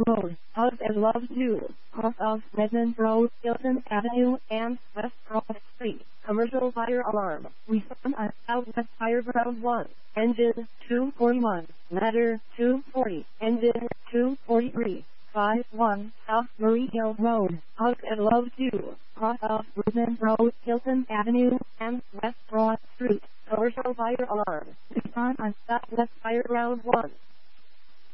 Road, Hugs and Loves You, off of Redmond Road, Hilton Avenue, and West Broad Street. Commercial fire alarm. We found on Southwest Fire Ground 1. Engine 241. Ladder 240. Engine 243. 51 South Murray Hill Road, Hugs and Loves You, off of Redmond Road, Hilton Avenue, and West Broad Street. Commercial fire alarm. We found on Southwest Fire Ground 1.